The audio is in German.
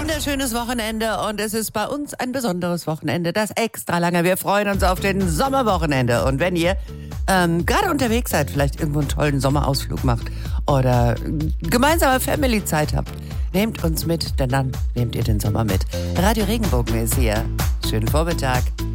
wunderschönes Wochenende und es ist bei uns ein besonderes Wochenende, das extra lange. Wir freuen uns auf den Sommerwochenende und wenn ihr gerade unterwegs seid, vielleicht irgendwo einen tollen Sommerausflug macht oder gemeinsame Family-Zeit habt, nehmt uns mit, denn dann nehmt ihr den Sommer mit. Radio Regenbogen ist hier. Schönen Vormittag.